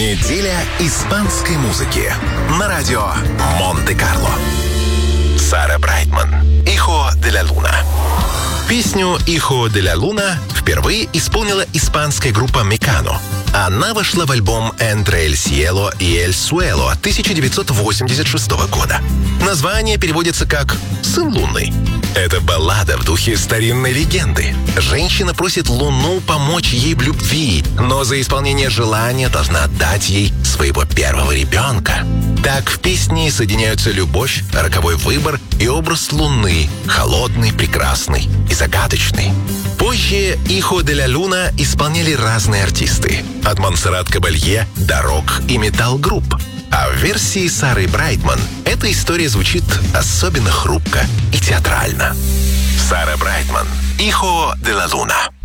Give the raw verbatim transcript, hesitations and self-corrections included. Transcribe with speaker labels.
Speaker 1: Неделя испанской музыки на радио Монте-Карло. Сара Брайтман, «Hijo de la Luna». Песню «Hijo de la Luna» впервые исполнила испанская группа Mecano. Она вошла в альбом «Entre el cielo y el suelo» тысяча девятьсот восемьдесят шестого года. Название переводится как «Сын луны». Это баллада в духе старинной легенды. Женщина просит Луну помочь ей в любви, но за исполнение желания должна отдать ей своего первого ребенка. Так в песне соединяются любовь, роковой выбор и образ Луны, холодный, прекрасный и загадочный. Позже «Hijo de la Luna» исполняли разные артисты, от Монсеррат Кабалье до рок- и метал-групп. А в версии Сары Брайтман эта история звучит особенно хрупко и театрально. Сара Брайтман, «Hijo de la Luna».